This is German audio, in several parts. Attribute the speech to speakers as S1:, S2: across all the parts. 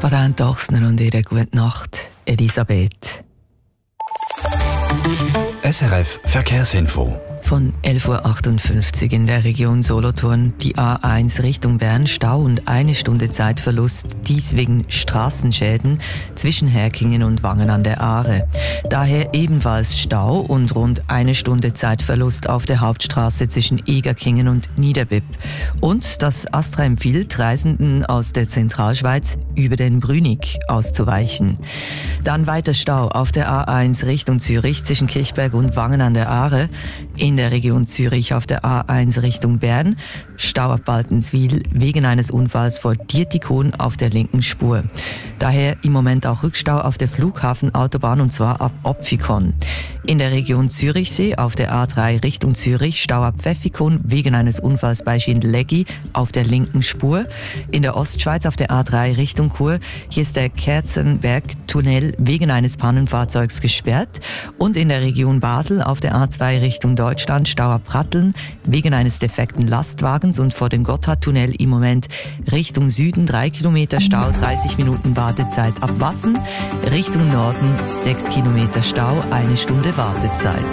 S1: Patent Ochsner und ihre gute Nacht, Elisabeth.
S2: SRF Verkehrsinfo.
S1: Von 11.58 Uhr in der Region Solothurn die A1 Richtung Bern, Stau und 1 Stunde Zeitverlust, dies wegen Straßenschäden zwischen Herkingen und Wangen an der Aare. Daher ebenfalls Stau und rund 1 Stunde Zeitverlust auf der Hauptstraße zwischen Egerkingen und Niederbipp. Und das Astra empfiehlt Reisenden aus der Zentralschweiz über den Brünig auszuweichen. Dann weiter Stau auf der A1 Richtung Zürich zwischen Kirchberg und Wangen an der Aare. In der Region Zürich auf der A1 Richtung Bern, Stau ab Baltenswil wegen eines Unfalls vor Dietikon auf der linken Spur. Daher im Moment auch Rückstau auf der Flughafenautobahn und zwar ab Opfikon. In der Region Zürichsee auf der A3 Richtung Zürich, Stau ab Pfäffikon wegen eines Unfalls bei Schindlecki auf der linken Spur. In der Ostschweiz auf der A3 Richtung Chur, hier ist der Kerzenberg-Tunnel wegen eines Pannenfahrzeugs gesperrt. Und in der Region Basel auf der A2 Richtung Deutschland, Stau ab Pratteln wegen eines defekten Lastwagens und vor dem Gotthardtunnel im Moment Richtung Süden 3 Kilometer Stau, 30 Minuten Wartezeit ab Wassen, Richtung Norden 6 Kilometer Stau, 1 Stunde Wartezeit.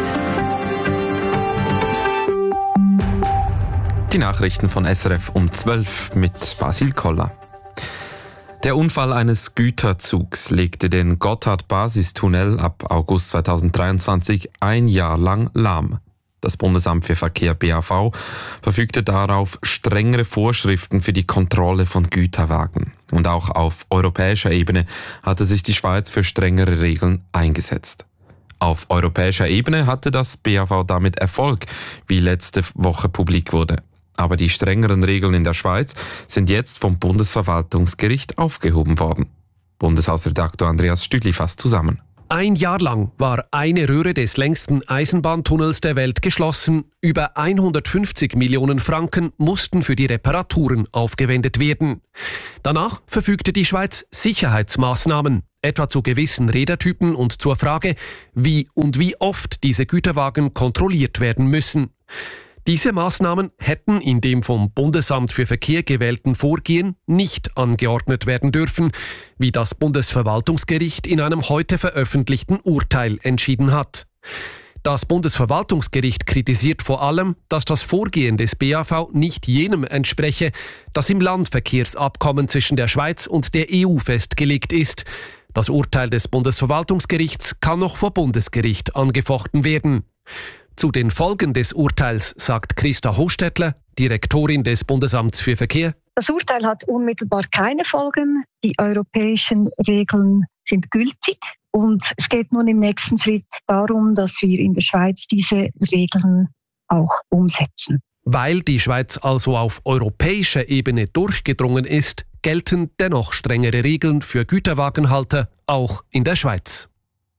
S3: Die Nachrichten von SRF um 12 mit Basil Koller. Der Unfall eines Güterzugs legte den Gotthard-Basistunnel ab August 2023 ein Jahr lang lahm. Das Bundesamt für Verkehr BAV verfügte darauf strengere Vorschriften für die Kontrolle von Güterwagen. Und auch auf europäischer Ebene hatte sich die Schweiz für strengere Regeln eingesetzt. Auf europäischer Ebene hatte das BAV damit Erfolg, wie letzte Woche publik wurde. Aber die strengeren Regeln in der Schweiz sind jetzt vom Bundesverwaltungsgericht aufgehoben worden. Bundeshausredaktor Andreas Stüdli fasst zusammen.
S4: Ein Jahr lang war eine Röhre des längsten Eisenbahntunnels der Welt geschlossen. Über 150 Millionen Franken mussten für die Reparaturen aufgewendet werden. Danach verfügte die Schweiz Sicherheitsmaßnahmen, etwa zu gewissen Rädertypen und zur Frage, wie und wie oft diese Güterwagen kontrolliert werden müssen. Diese Maßnahmen hätten in dem vom Bundesamt für Verkehr gewählten Vorgehen nicht angeordnet werden dürfen, wie das Bundesverwaltungsgericht in einem heute veröffentlichten Urteil entschieden hat. Das Bundesverwaltungsgericht kritisiert vor allem, dass das Vorgehen des BAV nicht jenem entspreche, das im Landverkehrsabkommen zwischen der Schweiz und der EU festgelegt ist. Das Urteil des Bundesverwaltungsgerichts kann noch vor Bundesgericht angefochten werden. Zu den Folgen des Urteils sagt Christa Hostetler, Direktorin des Bundesamts für Verkehr.
S5: Das Urteil hat unmittelbar keine Folgen. Die europäischen Regeln sind gültig. Und es geht nun im nächsten Schritt darum, dass wir in der Schweiz diese Regeln auch umsetzen.
S4: Weil die Schweiz also auf europäischer Ebene durchgedrungen ist, gelten dennoch strengere Regeln für Güterwagenhalter, auch in der Schweiz.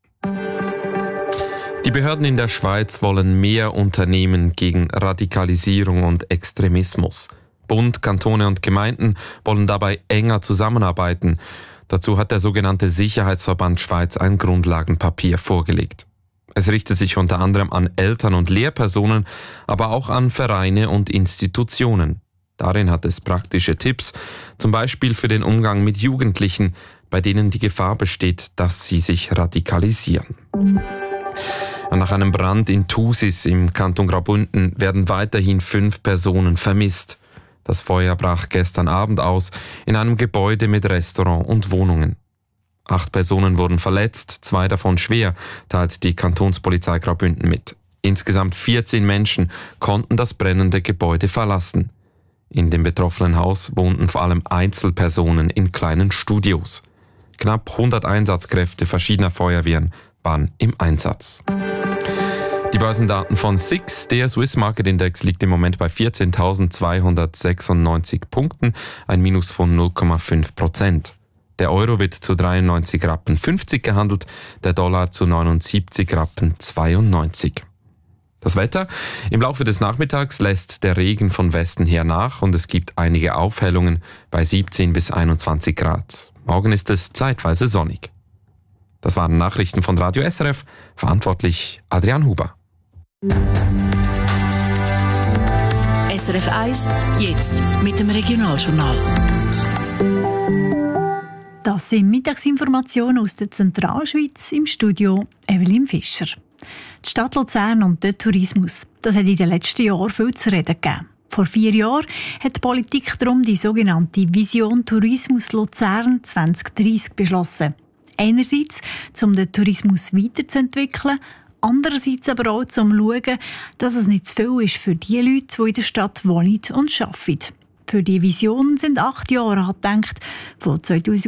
S3: Die Behörden in der Schweiz wollen mehr unternehmen gegen Radikalisierung und Extremismus. Bund, Kantone und Gemeinden wollen dabei enger zusammenarbeiten. Dazu hat der sogenannte Sicherheitsverband Schweiz ein Grundlagenpapier vorgelegt. Es richtet sich unter anderem an Eltern und Lehrpersonen, aber auch an Vereine und Institutionen. Darin hat es praktische Tipps, zum Beispiel für den Umgang mit Jugendlichen, bei denen die Gefahr besteht, dass sie sich radikalisieren. Nach einem Brand in Thusis im Kanton Graubünden werden weiterhin 5 Personen vermisst. Das Feuer brach gestern Abend aus in einem Gebäude mit Restaurant und Wohnungen. 8 Personen wurden verletzt, 2 davon schwer, teilt die Kantonspolizei Graubünden mit. Insgesamt 14 Menschen konnten das brennende Gebäude verlassen. In dem betroffenen Haus wohnten vor allem Einzelpersonen in kleinen Studios. Knapp 100 Einsatzkräfte verschiedener Feuerwehren waren im Einsatz. Die Börsendaten von SIX, der Swiss Market Index, liegt im Moment bei 14.296 Punkten, ein Minus von 0,5%. Der Euro wird zu 93,50 Rappen gehandelt, der Dollar zu 79,92 Rappen. Das Wetter: Im Laufe des Nachmittags lässt der Regen von Westen her nach und es gibt einige Aufhellungen bei 17 bis 21 Grad. Morgen ist es zeitweise sonnig. Das waren Nachrichten von Radio SRF, verantwortlich Adrian Huber.
S6: SRF 1, jetzt mit dem Regionaljournal.
S7: Das sind Mittagsinformationen aus der Zentralschweiz, im Studio Evelyn Fischer. Die Stadt Luzern und der Tourismus, das hat in den letzten Jahren viel zu reden gegeben. Vor 4 Jahren hat die Politik darum die sogenannte Vision Tourismus Luzern 2030 beschlossen. Einerseits, um den Tourismus weiterzuentwickeln, andererseits aber auch, um zu schauen, dass es nicht zu viel ist für die Leute, die in der Stadt wohnen und arbeiten. Für die Vision sind 8 Jahre angedacht, von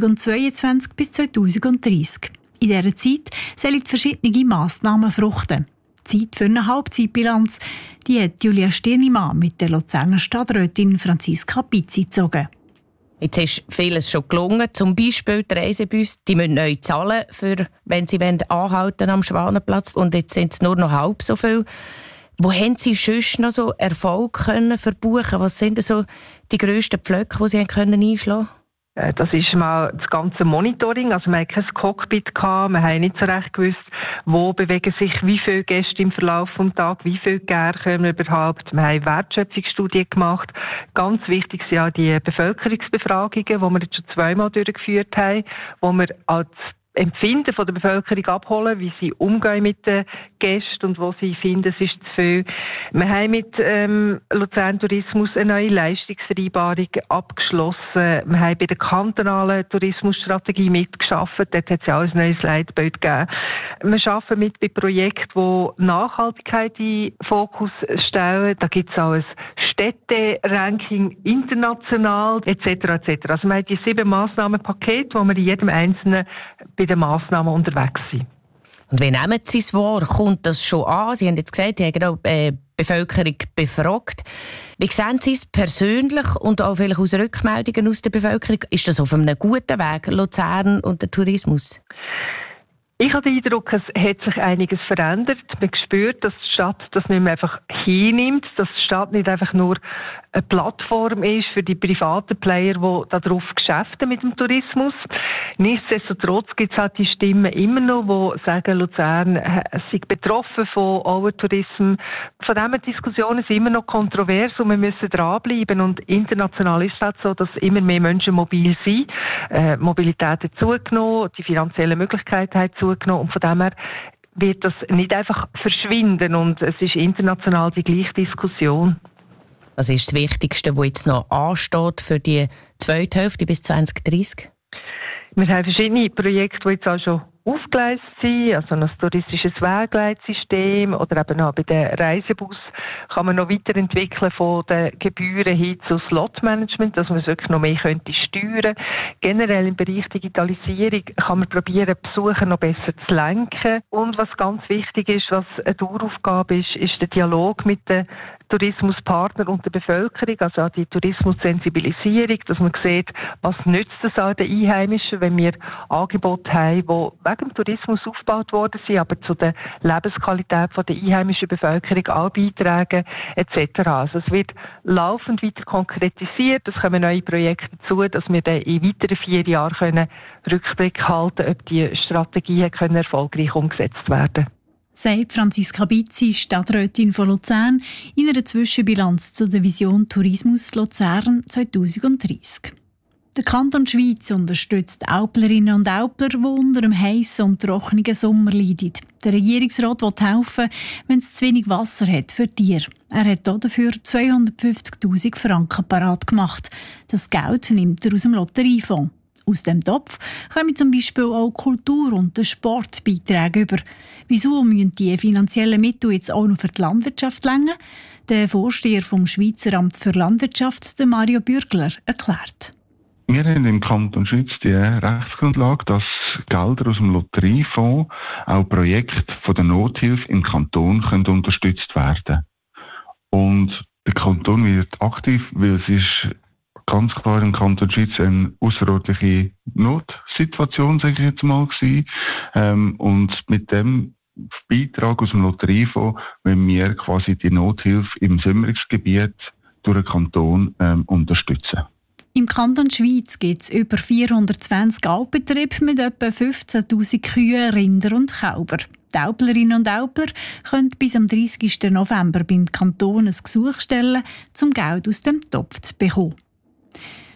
S7: 2022 bis 2030. In dieser Zeit sollen verschiedene Massnahmen fruchten. Die Zeit für eine Halbzeitbilanz, die hat Julia Stirnimann mit der Luzerner Stadträtin Franziska Pizzi gezogen.
S8: Jetzt ist vieles schon gelungen. Zum Beispiel die Reisebüsse, die müssen neu zahlen, wenn sie anhalten am Schwanenplatz. Und jetzt sind es nur noch halb so viel. Wo haben Sie sonst noch so Erfolg können verbuchen? Was sind denn so die grössten Pflöcke, die Sie einschlagen können?
S9: Das ist mal das ganze Monitoring. Also wir hatten kein Cockpit gehabt, wir haben nicht so recht gewusst, wo bewegen sich wie viele Gäste im Verlauf des Tages, wie viele Gäste kommen überhaupt. Wir haben Wertschöpfungsstudien gemacht. Ganz wichtig sind auch die Bevölkerungsbefragungen, die wir jetzt schon 2-mal durchgeführt haben, wo wir als Empfinden von der Bevölkerung abholen, wie sie umgehen mit den Gästen und wo sie finden, es ist zu viel. Wir haben mit Luzern Tourismus eine neue Leistungsvereinbarung abgeschlossen. Wir haben bei der kantonalen Tourismusstrategie mitgearbeitet. Dort hat es ja auch ein neues Leitbild gegeben. Wir arbeiten mit bei Projekten, die Nachhaltigkeit in den Fokus stellen. Da gibt es auch ein Städte-Ranking international etc. etc. Also wir haben die 7 Massnahmenpakete, wo wir in jedem einzelnen bei den Massnahmen unterwegs sind.
S8: Und wie nehmen Sie es wahr? Kommt das schon an? Sie haben jetzt gesagt, Sie haben auch die Bevölkerung befragt. Wie sehen Sie es persönlich und auch vielleicht aus Rückmeldungen aus der Bevölkerung? Ist das auf einem guten Weg, Luzern und der Tourismus?
S9: Ich habe den Eindruck, es hat sich einiges verändert. Man spürt, dass die Stadt das nicht mehr einfach hinnimmt, dass die Stadt nicht einfach nur eine Plattform ist für die privaten Player, die darauf geschäften mit dem Tourismus. Nichtsdestotrotz gibt es halt die Stimmen immer noch, die sagen, Luzern sei betroffen von Overtourismus. Von diesen Diskussionen sind immer noch kontrovers und wir müssen dranbleiben. Und international ist es halt so, dass immer mehr Menschen mobil sind. Mobilität hat zugenommen, die finanziellen Möglichkeiten haben zugenommen und von dem her wird das nicht einfach verschwinden und es ist international die gleiche Diskussion.
S8: Was ist das Wichtigste, was jetzt noch ansteht für die zweite Hälfte bis 2030?
S9: Wir haben verschiedene Projekte, die jetzt auch schon aufgeleistet sind, also ein touristisches Wegleitsystem oder eben auch bei den Reisebus kann man noch weiterentwickeln von den Gebühren hin zu Slotmanagement, dass man es wirklich noch mehr könnte steuern. Generell im Bereich Digitalisierung kann man probieren, Besucher noch besser zu lenken. Und was ganz wichtig ist, was eine Daueraufgabe ist der Dialog mit den Tourismuspartnern und der Bevölkerung, also auch die Tourismussensibilisierung, dass man sieht, was nützt es auch den Einheimischen, wenn wir Angebote haben, die wegen dem Tourismus aufgebaut worden sind, aber zu der Lebensqualität der einheimischen Bevölkerung auch beitragen, etc. Also es wird laufend weiter konkretisiert, es kommen neue Projekte dazu, dass wir dann in weiteren 4 Jahren Rückblick halten können, ob die Strategien erfolgreich umgesetzt werden können.
S7: Sagt Franziska Pizzi, Stadträtin von Luzern, in einer Zwischenbilanz zu der Vision Tourismus Luzern 2030. Der Kanton Schweiz unterstützt Auplerinnen und Aupler, die unter einem heissen und trockenen Sommer leiden. Der Regierungsrat will helfen, wenn es zu wenig Wasser hat für Tiere. Er hat dafür 250'000 Franken parat gemacht. Das Geld nimmt er aus dem Lotteriefonds. Aus dem Topf kommen zum Beispiel auch Kultur- und Sportbeiträge über. Wieso müssen die finanziellen Mittel jetzt auch noch für die Landwirtschaft reichen? Der Vorsteher vom Schweizer Amt für Landwirtschaft, Mario Bürgler, erklärt.
S10: Wir haben im Kanton Schweiz die Rechtsgrundlage, dass Gelder aus dem Lotteriefonds auch Projekte von der Nothilfe im Kanton können unterstützt werden. Und der Kanton wird aktiv, weil es ist ganz klar im Kanton Schweiz eine außerordentliche Notsituation, sage ich jetzt mal, gewesen. Und mit dem Beitrag aus dem Lotteriefonds wollen wir quasi die Nothilfe im Sämmerungsgebiet durch den Kanton unterstützen.
S7: Im Kanton Schweiz gibt es über 420 Alpbetriebe mit etwa 15'000 Kühen, Rinder und Kälber. Die Auplerinnen und Aupler können bis am 30. November beim Kanton ein Gesuch stellen, um Geld aus dem Topf zu bekommen.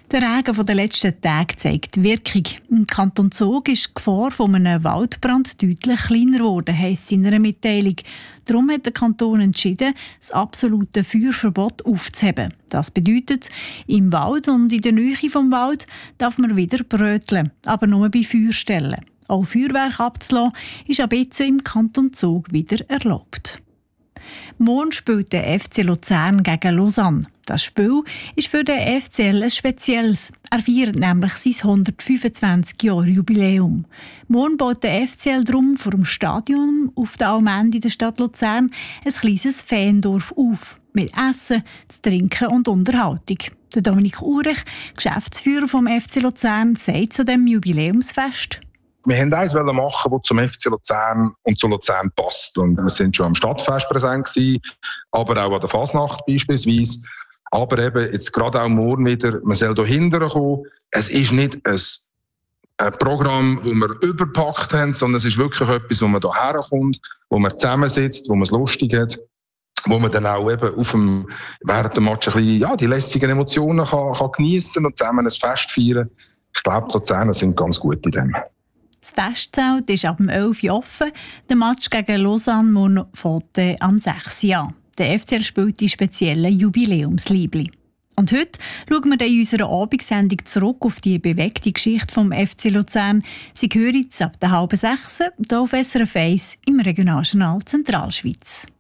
S7: Der Regen der letzten Tage zeigt Wirkung. Im Kanton Zug ist die Gefahr von einem Waldbrand deutlich kleiner geworden, heisst in einer Mitteilung. Darum hat der Kanton entschieden, das absolute Feuerverbot aufzuheben. Das bedeutet, im Wald und in der Nähe vom Wald darf man wieder bröteln, aber nur bei Feuerstellen. Auch Feuerwerk abzulassen ist ab jetzt im Kanton Zug wieder erlaubt. Morgen spielt der FC Luzern gegen Lausanne. Das Spiel ist für den FCL ein spezielles. Er feiert nämlich sein 125-Jahre-Jubiläum. Morgen baut der FCL drum vor dem Stadion auf der Allmende in der Stadt Luzern ein kleines Feriendorf auf. Mit Essen, zu Trinken und Unterhaltung. Der Dominik Urich, Geschäftsführer vom FC Luzern, sagt zu dem Jubiläumsfest:
S11: Wir wollten eins machen, das zum FC Luzern und zu Luzern passt. Und wir sind schon am Stadtfest präsent gewesen, aber auch an der Fasnacht beispielsweise. Aber eben jetzt gerade auch morgen wieder, man soll hier hinterher kommen. Es ist nicht ein Programm, das wir überpackt haben, sondern es ist wirklich etwas, wo man hier herkommt, wo man zusammensitzt, wo man es lustig hat, wo man dann auch eben während dem Match ein bisschen, die lässigen Emotionen kann geniessen und zusammen ein Fest feiern. Ich glaube, die Luzerner sind ganz gut in dem.
S7: Das Festzelt ist ab 11 Uhr offen. Der Match gegen Lausanne fängt am 6 Uhr an. Der FCL spielt die speziellen Jubiläumsliebli. Und heute schauen wir in unserer Abendsendung zurück auf die bewegte Geschichte vom FC Luzern. Sie hören jetzt ab der 5:30 hier auf SRF 1 im Regionaljournal Zentralschweiz.